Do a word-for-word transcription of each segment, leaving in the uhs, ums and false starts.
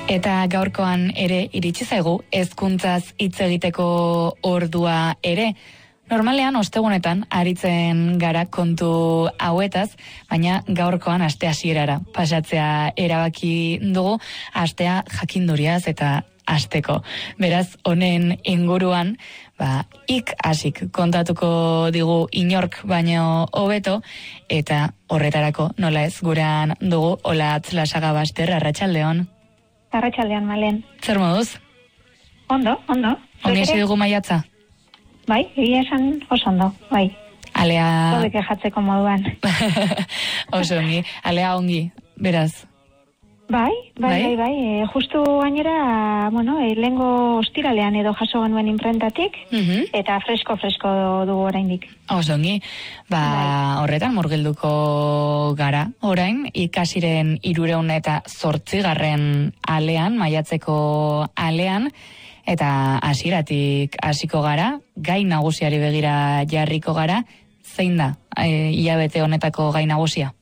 Eta gaurkoan ere iritsi zaigu hezkuntzaz hitz egiteko ordua ere. Normalean ostegunetan aritzen gara kontu hauetaz, baina gaurkoan aste hasierara pasatzea erabaki dugu, astea jakinduriaz eta asteko. Beraz, honen inguruan, ba, ik hasik kontatuko digu inork baino hobeto, eta horretarako nola ez gurean dugu Olatz Lasagabaster, arratsaldeon. Arratsaldean, Malen. Zer moduz? Ondo, ondo. Ongi hasi dugu maiatza? Bai, egia esan oso ondo, bai. Alea... Zodek ejatzeko moduan. Oso ongi, alea ongi, beraz. Bai, bai, bai, bai. E, justu gainera, bueno, e, lehengo ostiralean edo jaso genuen imprentatik, uh-huh. eta fresko-fresko dugu oraindik. Oso ongi, ba, bai. Horretan murgilduko gara, orain, ikasiren hirureun eta zortzigarren alean, maiatzeko alean, eta hasieratik hasiko gara, gai nagusiari begira jarriko gara, zein da, e, hilabete honetako gai nagusia?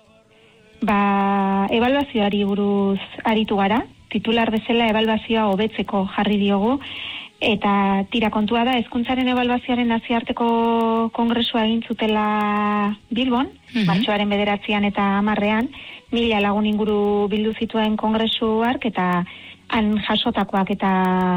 Ba, ebaluazioari buruz aritu gara, titular bezala ebaluazioa hobetzeko jarri diogu, eta tira kontua da, hezkuntzaren ebaluazioaren nazioarteko kongresua egin zutela Bilbon, uh-huh. martxoaren bederatzian eta hamarrean, mila lagun inguru bildu zituen kongresuark, eta han jasotakoak eta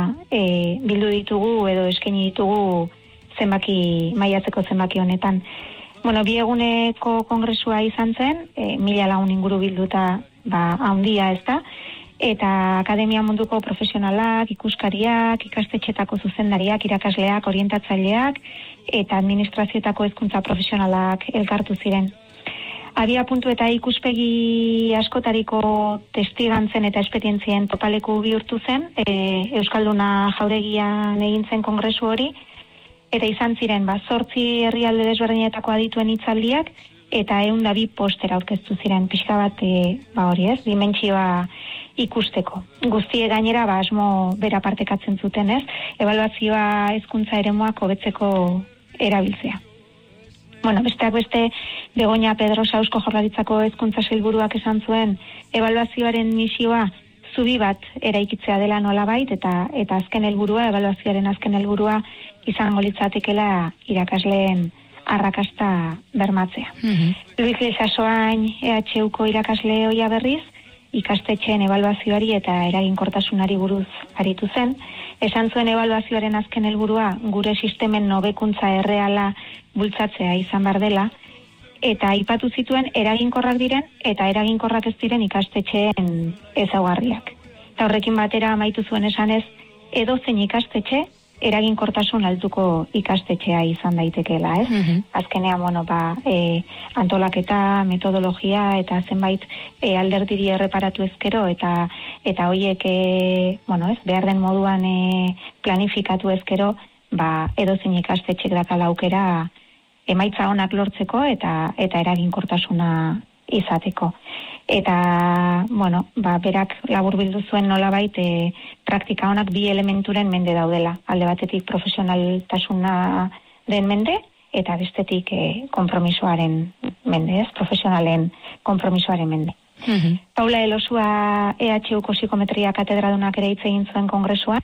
e, bildu ditugu edo eskaini ditugu zenbaki, maiatzeko zenbaki honetan. Bueno, bi eguneko kongresua izan zen, e, mila lagun inguru bilduta ba, handia ez da, eta akademia munduko profesionalak, ikuskariak, ikastetxetako zuzendariak, irakasleak, orientatzaileak, eta administrazioetako hezkuntza profesionalak elkartu ziren. Abia puntu eta ikuspegi askotariko testigantzen eta esperientzien topaleku bihurtu zen, e, Euskalduna Jauregian egin zen kongresu hori, eta izan ziren, ba, zortzi herrialde desberdinetako adituen hitzaldiak, eta ehun da bi poster aurkeztu ziren, pixka bat, e, ba hori ez, dimentsioa ikusteko. Guztie gainera, ba, asmo bera partekatzen zuten ez, ebaluazioa hezkuntza eremuak hobetzeko erabiltzea. Bueno, besteak beste, Begoña Pedrosa Eusko Jaurlaritzako hezkuntza sailburuak esan zuen, ebaluazioaren misioa zubi bat eraikitzea dela nolabait, eta eta azken helburua, ebaluazioaren azken helburua izango litzatekeela irakasleen arrakasta bermatzea. Mm-hmm. Luis Lesasoain E H Uko irakasle ohia berriz, ikastetxeen ebaluazioari eta eraginkortasunari buruz aritu zen. Esan zuen ebaluazioaren azken helburua gure sistemen hobekuntza erreala bultzatzea izan bar dela, eta aipatu zituen eraginkorrak diren eta eraginkorrak ez diren ikastetxeen ezaugarriak. Eta horrekin batera amaitu zuen esanez, edozein ikastetxe eraginkortasun altuko ikastetxea izan daitekeela, ez? Mm-hmm. Azkenean, bueno, ba, e, antolaketa, metodologia eta zenbait e, alderdiri erreparatu ezkero eta eta hoiek e, bueno, ez, behar den moduan e, planifikatu ezkero, ba, edozein ikastetxek dakala aukera emaitza onak lortzeko eta eta eraginkortasuna izateko. Eta, bueno, ba, berak laburbildu zuen nolabait e, praktika onak bi elementuren mende daudela. Alde batetik profesionaltasuna den mende, eta bestetik e, konpromisoaren mende, ez? Profesionalen konpromisoaren mende. Mm-hmm. Paula Elosua E H Uko psikometria katedradunak ere hitz egin zuen kongresuan,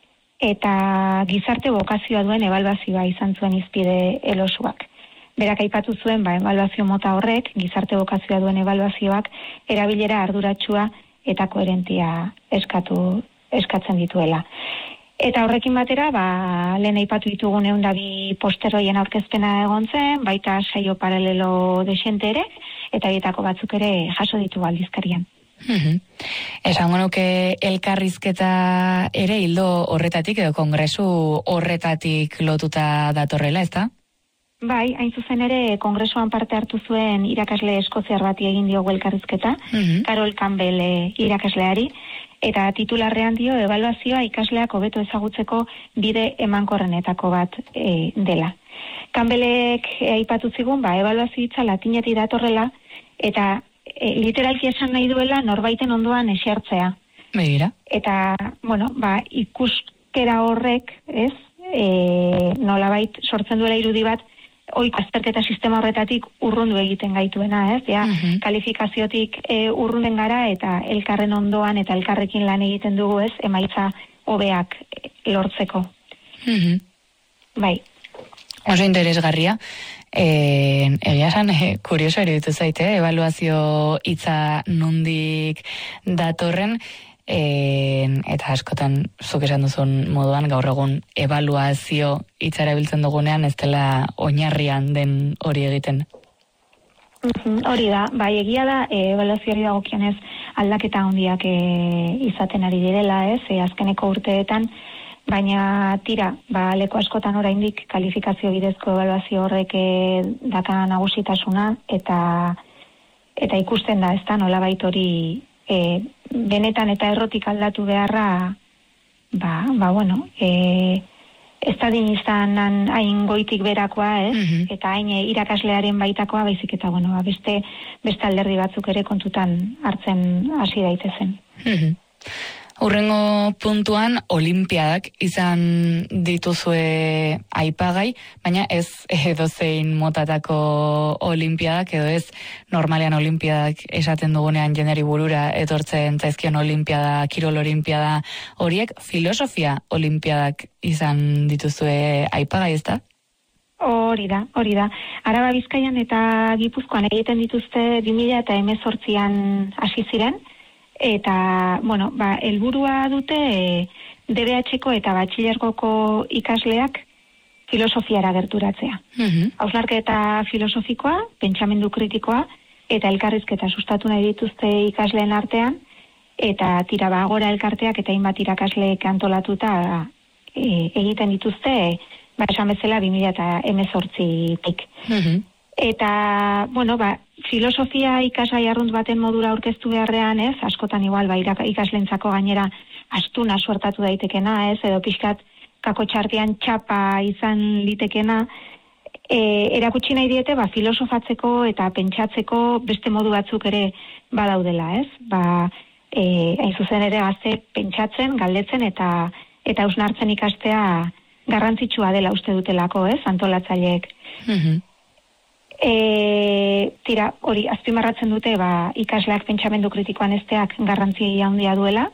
eta gizarte bokazioa duen ebaluazioa izan zuen hizpide Elosuak. Berak aipatu zuen, ba, ebaluazio mota horrek, gizarte bokazioa duen ebaluazioak, erabilera arduratsua eta koherentia eskatu, eskatzen dituela. Eta horrekin batera, ba, lehen aipatu ditugun ehun eta bi posteroien aurkezpena egon zen, baita saio paralelo desente ere, eta bietako batzuk ere jaso ditugu aldizkarian. Mm-hmm. Esango nuke elkarrizketa ere hildo horretatik edo kongresu horretatik lotuta datorrela, ezta? Bai, hain zuzen ere kongresuan parte hartu zuen irakasle eskoziar bati egin diogu elkarrizketa, mm-hmm. Carol Campbell e, irakasleari, eta titularrean dio ebaluazioa ikasleak hobeto ezagutzeko bide emankorrenetako bat e, dela. Campbellek e, aipatu zigun, ba, ebaluazio hitza latinetik datorrela, eta e, literalki esan nahi duela norbaiten ondoan esertzea. Begira. Eta, bueno, ba, ikuskera horrek, ez, e, nolabait sortzen duela irudi bat, oiko azterketa sistema horretatik urrundu egiten gaituena, ez? Ja, Mhm. kalifikaziotik e, urrunden gara eta elkarren ondoan eta elkarrekin lan egiten dugu, ez? Emaitza hobeak lortzeko. Mhm. Bai. Oso interesgarria. Eh, egia esan, eh, kurioso iruditu zaite, ebaluazio hitza nondik datorren, eh, eta askotan zuk esan duzun moduan, gaur egun ebaluazio hitza erabiltzen dugunean, ez dela oinarrian den hori egiten. Mhm, hori da, bai, egia da, e, ebaluazioari dagokionez aldaketa handiak e, izaten ari direla, ez, e, azkeneko urteetan, baina tira, ba, leku askotan oraindik kalifikazio bidezko ebaluazio horrek e, daka nagusitasuna, eta eta ikusten da, ezta, nolabait hori e, benetan eta errotik aldatu beharra, ba, ba bueno, e, ez da diniztan hain goitik berakoa, ez? Mhm. Eta hain e, irakaslearen baitakoa, baizik eta, bueno, ba, beste, beste alderdi batzuk ere kontutan hartzen hasi daitezen. Mhm. Hurrengo puntuan olimpiadak izan dituzue aipagai, baina ez edozein motatako olimpiadak, edo ez normalean olimpiadak esaten dugunean jenderi burura etortzen zaizkion olimpiada, kirol olimpiada horiek, filosofia olimpiadak izan dituzue aipagai, ez da? Hori da, hori da. Araba Bizkaian eta Gipuzkoan egiten dituzte bi mila hemezortzian hasi ziren, eta, bueno, ba, helburua dute e, D B H-ko eta batxilergoko ikasleak filosofiara gerturatzea. Mhm. Hausnarketa filosofikoa, pentsamendu kritikoa, eta elkarrizketa sustatu nahi dituzte ikasleen artean, eta tira ba, Agora elkarteak eta hainbat irakasleek antolatuta e, egiten dituzte, ba, esan bezala bi mila hemezortzitik. Mhm. Eta, bueno, ba, filosofia ikasgai arrunt baten modura aurkeztu beharrean, ez, askotan igual, ba, ikaslentzako gainera astuna suertatu daitekena, ez, edo pixkat kako txartean txapa izan litekena, e, erakutsi nahi diete, ba, filosofatzeko eta pentsatzeko beste modu batzuk ere badaudela, ez, ba, e, hain zuzen ere gazte pentsatzen, galdetzen eta eta hausnartzen ikastea garrantzitsua dela uste dutelako, ez, antolatzaileek. Mhm. E, tira, hori, azpimarratzen dute, ba, ikasleak pentsamendu kritikoan esteak garrantzia handia duela,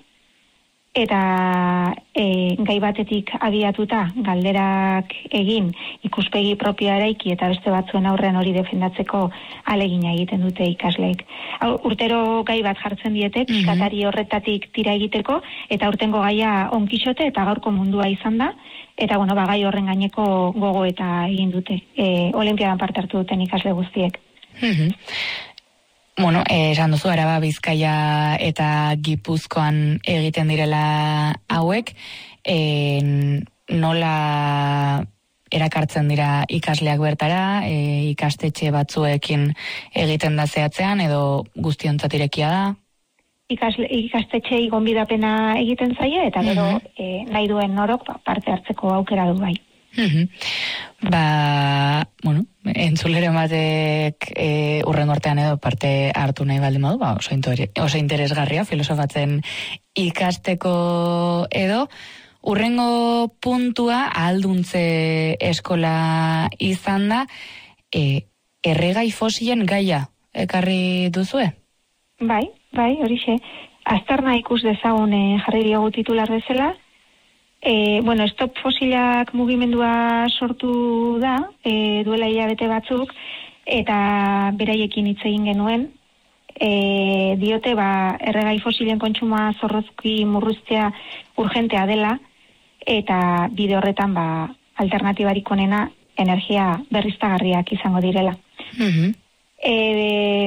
eta e, gai batetik abiatuta galderak egin ikuspegi propioa eraiki eta beste batzuen aurrean hori defendatzeko alegina egiten dute ikasleek. Hau, urtero gai bat jartzen diete, piskatari horretatik tira egiteko, eta urtengo gaia onkixote eta gaurko mundua izan da, eta bueno, ba, gai horren gaineko gogo eta egin dute, e, olimpiadan parte hartu duten ikasle guztiek. Mhm. Bueno, eh, esan duzu, Araba, Bizkaia eta Gipuzkoan egiten direla hauek, eh, nola erakartzen dira ikasleak bertara, eh, ikastetxe batzuekin egiten da zehatzean, edo guztiontzat irekia da? Ikasle, ikastetxei gonbidapena egiten zaie, eta gero Mhm. eh, nahi duen norok ba, parte hartzeko aukera du bai. Mhm. Ba, bueno, entzuleren batek e, urrengo artean edo parte hartu nahi baldin badu, ba, oso, inter, oso interesgarria filosofatzen ikasteko edo. Urrengo puntua alduntze eskola izan da, e, erregai fosilen gaia ekarri duzue? Bai, bai, horixe. Aztarna ikus dezagun e, jarri diogu titular bezala. E, bueno, Stop Fosilak mugimendua sortu da, e, duela hilabete batzuk, eta beraiekin hitz egin genuen. E, diote, ba, erregai fosilen kontsumoa zorrozki murruztea urgentea dela, eta bide horretan, ba, alternatibarik onena energia berriztagarriak izango direla. Mhm. E,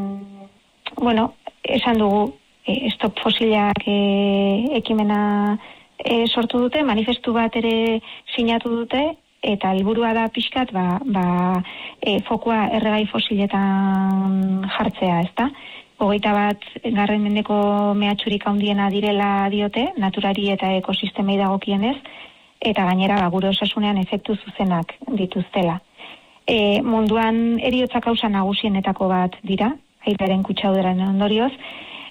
bueno, esan dugu, e, Stop Fosilak e, ekimena E, sortu dute, manifestu bat ere sinatu dute, eta helburua da pixkat, ba, ba, e, fokua erregai fosiletan jartzea, ezta? Hogeita bat garren mendeko mehatxurik handiena direla diote, naturari eta ekosistemei dagokienez, eta gainera ba, gure osasunean efektu zuzenak dituztela. E, munduan heriotza kausa nagusienetako bat dira, airaren kutsaduraren ondorioz,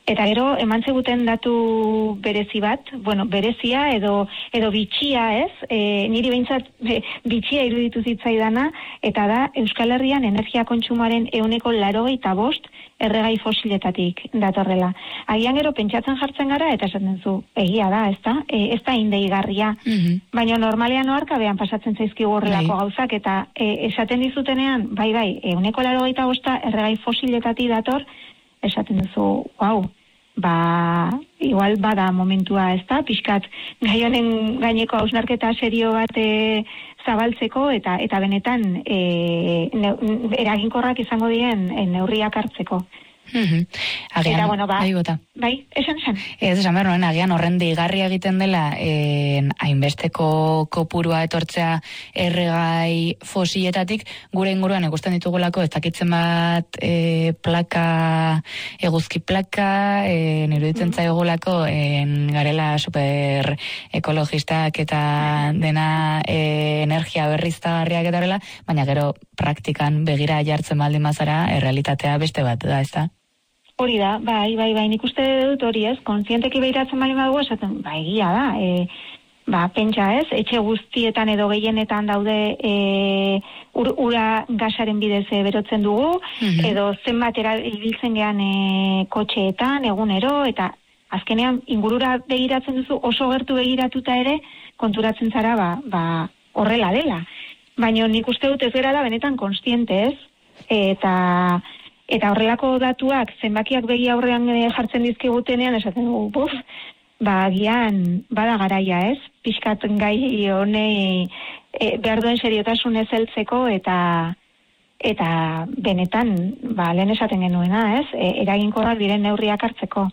Eta gero, eman zeguten datu berezi bat, bueno, berezia edo edo bitxia, ez? E, niri behintzat e, bitxia iruditu zitzaidana, eta da Euskal Herrian energia kontsumoaren ehuneko laurogeita bost erregai fosiletatik datorrela. Agian gero pentsatzen jartzen gara, eta esaten zu, egia da, ez da? E, ez da indeigarria. Mm-hmm. Baina normalean oarkabean pasatzen zaizkigu horrelako gauzak, eta e, esaten dizutenean, bai, bai, ehuneko laurogeita bosta erregai fosiletatik dator, esaten duzu, wow, ba, igual bada momentua, ez da, pixkat gai honen gaineko hausnarketa serio bat e, zabaltzeko, eta eta benetan e, ne, eraginkorrak izango dien e, neurriak hartzeko. Mm-hmm. Agian, eta, bueno, ba, bai, bota. Bai, esan, esan. Ez esan behar nuen, agian horren deigarria egiten dela, en, hainbesteko kopurua etortzea erregai fosiletatik, gure inguruan ikusten ditugulako, ez dakitzen bat e, plaka, eguzki plaka, e, niruditzen mm. zaigulako, en, garela super ekologistak eta dena e, energia berriztagarriak eta horrela, baina gero praktikan begira jartzen baldin bazara, errealitatea beste bat da, ez da? Hori da, bai, bai, bai, nik uste dut hori ez, kontzienteki behiratzen bali badugu esaten, ba, egia da, e, ba, pentsa ez, etxe guztietan edo gehienetan daude e, ur, ura gasaren bidez e, berotzen dugu, mm-hmm. edo zenbat erabiltzen gean e, kotxeetan, egunero, eta azkenean ingurura begiratzen duzu, oso gertu begiratuta ere, konturatzen zara, ba, ba, horrela dela. Baina nik uste dut ez gara da benetan konstiente ez, eta... Eta horrelako datuak, zenbakiak begi aurrean jartzen dizkigutenean, esaten dugu, buf, ba, gian, bada garaia, ez? Pixkat gai honei e, behar duen seriotasunez heltzeko, eta eta benetan, ba, lehen esaten genuena, ez? E, eraginkorrak diren neurriak hartzeko.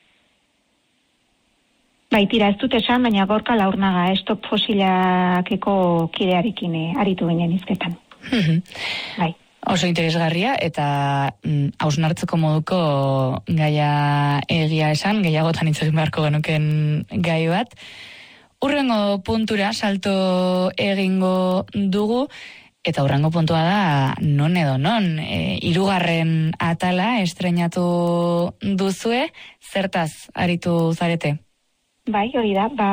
Bai, tira, ez dut esan, baina Gorka Laurnaga, Stop Fosilakeko kidearekin eh, aritu ginen izketan. Bai. Oso interesgarria eta mm, hausnartzeko moduko gaia egia esan, gehiagotan hitz egin beharko genuken gai bat. Hurrengo puntura salto egingo dugu, eta hurrengo puntua da non edo non. E, hirugarren atala estreinatu duzue, zertaz aritu zarete? Bai, hori da, ba,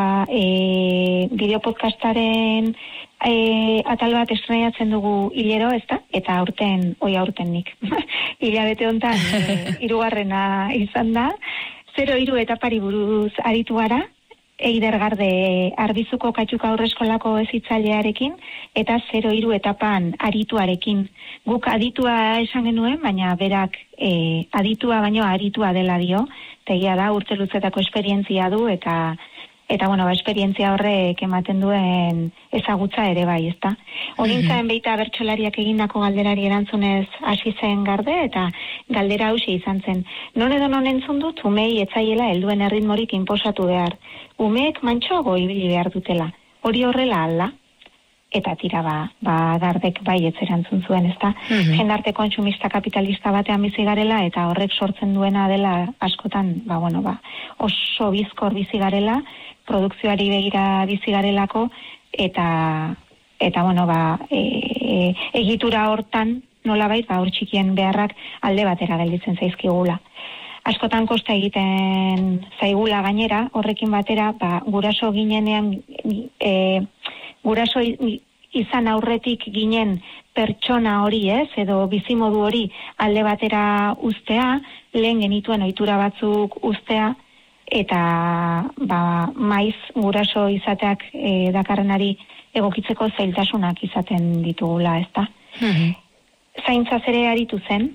e, bideopodcastaren e, atal bat estrenatzen dugu hilero, ez da? Eta aurten, oi aurten nik. Hilabete hontan e, hirugarrena izan da. Zero hiru etapari buruz aritu gara, Eider Garde Arbizuko Katxuka Aurreskolako hezitzailearekin, eta zero hiru etapan arituarekin. Guk aditua esan genuen, baina berak e, aditua baino aritua dela dio, tegia da urte luzetako esperientzia du, eta eta bueno, ba, esperientzia horrek ematen duen ezagutza ere bai, ezta. Orintzaen beita bertsolariak egindako galderari erantzunez hasi zen Garde, eta galdera hauxe izan zen. Non edo non entzun dut, umei etzaiela helduen erritmorik inposatu behar. Umeek mantxoago ibili behar dutela. Hori horrela alda? Eta tira ba, ba Gardek bai etzerantzun zuen, ezta? Mm-hmm. Jendarte kontsumista kapitalista batean bizi garela, eta horrek sortzen duena dela askotan, ba bueno, ba oso bizkor bizi garela, produkzioari begira bizi garelako, eta eta bueno, ba e, e, egitura hortan nolabait ba hor txikien beharrak alde batera gelditzen zaizkigula. Askotan kosta egiten zaigula gainera, horrekin batera, ba guraso ginenean e, guraso izan aurretik ginen pertsona hori, ez, edo bizimodu hori alde batera uztea, lehen genituen ohitura batzuk uztea, eta ba, maiz guraso izateak e, dakarrenari egokitzeko zailtasunak izaten ditugula, ezta. Mm-hmm. Zaintzaz ere aritu zen,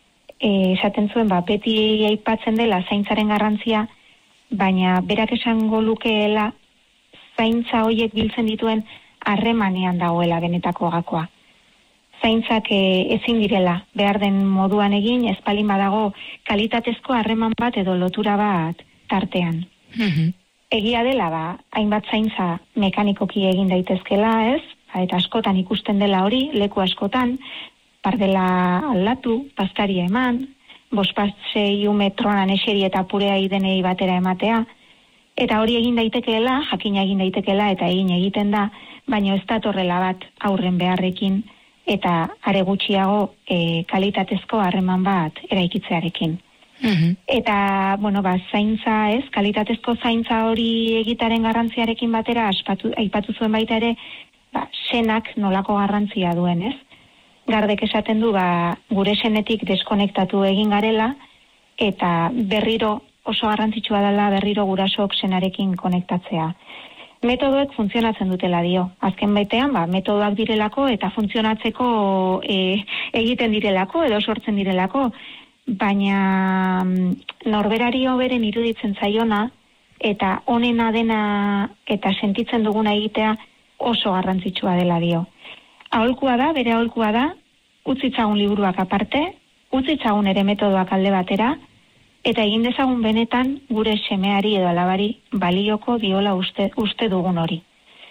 e, esaten zuen, ba, beti aipatzen dela zaintzaren garrantzia, baina berak esango lukeela zaintza horiek biltzen dituen harremanean dagoela benetako gakoa. Zaintzak e, ezin direla behar den moduan egin, ez palin badago kalitatezko harreman bat edo lotura bat tartean. Mm-hmm. Egia dela, ba, hainbat zaintza mekanikoki egin daitezkela, ez? Eta askotan ikusten dela hori, leku askotan, pardela aldatu, pastaria eman, bospasei ume tronan eseri eta purea idenei batera ematea, eta hori egin daitekeela, jakina egin daitekeela, eta egin egiten da, baina ez datorrela bat aurren beharrekin, eta are gutxiago e, kalitatezko harreman bat eraikitzearekin. Mm-hmm. Eta, bueno, ba, zaintza, ez, kalitatezko zaintza hori egitaren garrantziarekin batera, aspatu, aipatu zuen baita ere, ba, senak nolako garrantzia duen, ez? Gardek esaten du, ba, gure senetik deskonektatu egin garela, eta berriro oso garrantzitsua dela berriro gurasook senarekin konektatzea. Metodoek funtzionatzen dutela dio. Azken baitean, ba, metodoak direlako eta funtzionatzeko e, egiten direlako edo sortzen direlako, baina norberari hoberen iruditzen zaiona eta honena dena eta sentitzen duguna egitea oso garrantzitsua dela dio. Aholkua da, bere aholkua da, utzitzagun liburuak aparte, utzitzagun ere metodoak alde batera, eta egin dezagun benetan gure semeari edo alabari balioko diola uste, uste dugun hori.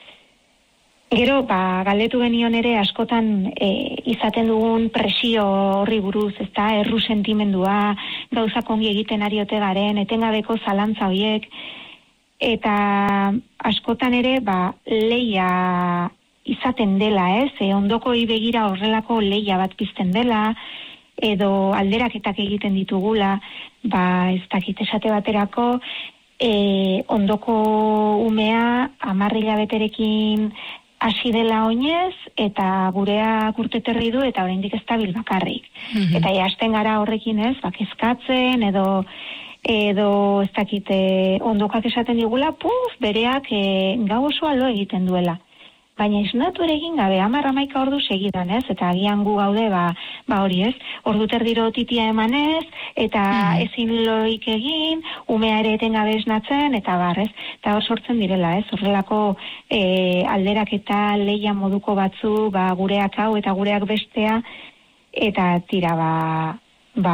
Gero, ba, galdetu genion ere askotan e, izaten dugun presio horri buruz, ezta, erru sentimendua, gauzak ongi egiten ari ote garen, etengabeko zalantza horiek, eta askotan ere, ba, leia izaten dela, ez, e, ondokoi begira horrelako leia bat pizten dela, edo alderaketak egiten ditugula, ba, ez dakit esate baterako, e, ondoko umea amarrila beterekin hasi dela oinez, eta gurea kurteterri du, eta oraindik ez dabil bakarrik. Mm-hmm. Eta hasten gara horrekin ez, bak eskatzen, edo, edo ez dakite ondokak esaten digula, puf, bereak e, gau oso aldo egiten duela. Baina esnatu ere egin gabe, hamar hamaika ordu segidan, ez? Eta agian gu gaude, ba, ba hori ez, ordu terdiro titia emanez, eta mm. ezin loik egin, umea ere etengabe esnatzen, eta bar, ez? Eta hor sortzen direla, ez? Horrelako e, alderak eta leia moduko batzu, ba, gureak hau eta gureak bestea, eta tira, ba, ba,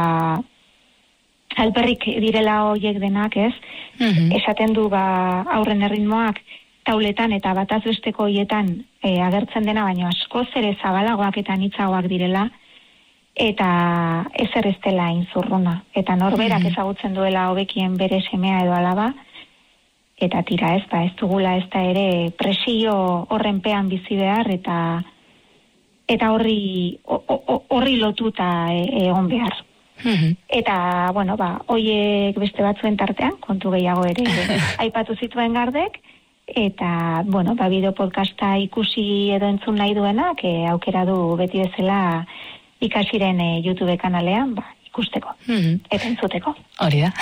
alperrik direla horiek denak, ez? Mm-hmm. Esaten du, ba, aurren erritmoak, tauletan eta bataz besteko hoietan e, agertzen dena, baina askoz ere zabalagoak eta anitzagoak direla, eta ezer ez dela inzurruna. Eta norberak mm-hmm. ezagutzen duela hobekien bere semea edo alaba, eta tira ez da, ez dugula ez da ere presio horrenpean bizi behar, eta eta horri horri lotuta egon behar. Mm-hmm. Eta, bueno, ba, hoiek beste batzuen tartean, kontu gehiago ere, aipatu zituen Gardek, eta, bueno, ba, bideo podcasta ikusi edo entzun nahi duenak, e, aukera du beti bezala ikasiren e, YouTube kanalean, ba, ikusteko, mm-hmm. eta entzuteko. Hori da.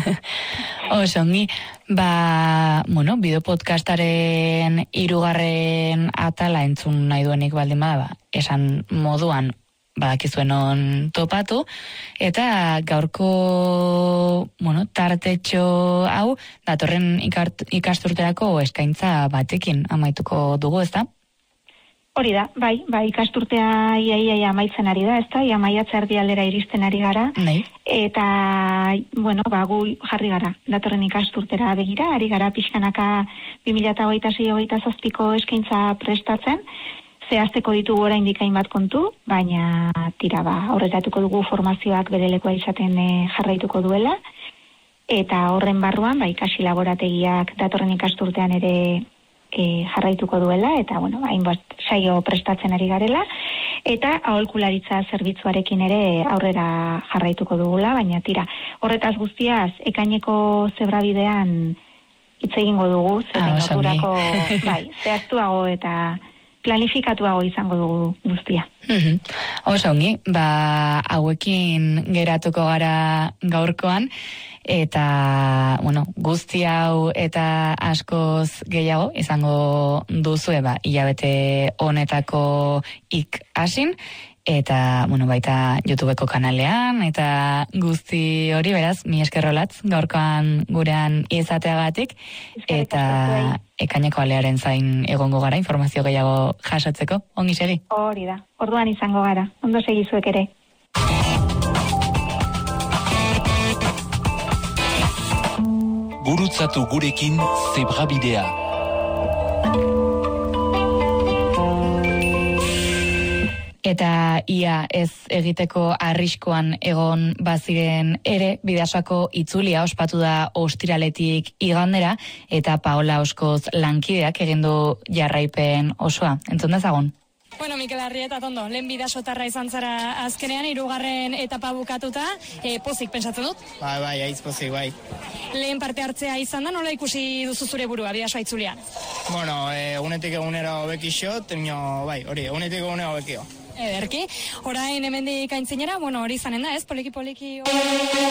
Oso, ongi, ba, bueno, bideo podcastaren hirugarren atala entzun nahi duenik baldin bada, ba, esan moduan, badakizuen on topatu, eta gaurko, bueno, tartetxo hau, datorren ikart, ikasturterako eskaintza batekin amaituko dugu, ezta? Hori da, bai, bai, ikasturtea iaia ia, amaitzen ari da, ezta? Ia maiatza erdi aldera iristen ari gara, Nei. Eta, bueno, ba, gu jarri gara, datorren ikasturtera begira, ari gara pixkanaka bi mila hogeita sei hogeita zazpiko eskaintza prestatzen, zehazteko ditugu oraindik hainbat kontu, baina tira ba, horretatuko dugu formazioak bedelekoa izaten e, jarraituko duela, eta horren barruan, ba, ikasi laborategiak datorren ikasturtean ere e, jarraituko duela, eta, bueno, hainbat saio prestatzen ari garela, eta aholkularitza zerbitzuarekin ere aurrera jarraituko dugula, baina tira, horretaz guztiaz, ekaineko zebrabidean hitz egingo dugu, zeren ordurako, bai, zehaztuago eta planifikatuago izango dugu guztia. Mm-hmm. Oso ongi, ba, hauekin geratuko gara gaurkoan, eta, bueno, guzti hau eta askoz gehiago izango duzue, ba, hilabete honetako ik asin, eta, bueno, baita YouTubeko kanalean, eta guzti hori, beraz, mi eskerrolatz, gaurkoan gurean izateagatik, eta ekaineko alearen zain egongo gara, informazio gehiago jasotzeko, ongi segi? Hori da, orduan izango gara, ondo segizuek ere. Gurutzatu gurekin zebrabidea. Eta ia ez egiteko arriskoan egon baziren ere, Bidasoako itzulia ospatu da ostiraletik igandera, eta Paola Oskoz lankideak egin du jarraipen osoa. Entzun dezagun? Bueno, Mikel Arrieta, tondo, lehen bidasotarra izan zara azkenean, hirugarren etapa bukatuta, e, pozik pensatzen dut? Bai, bai, aiz pozik, bai. Lehen parte hartzea izan da, nola ikusi duzu zure burua, bidasoa itzulean? Bueno, egunetik egunera hobeki xot, bai, hori, egunetik egunera hobekio. Ederki, orain hemendik aintzinera, bueno, hori izanen da, ez, poliki-poliki...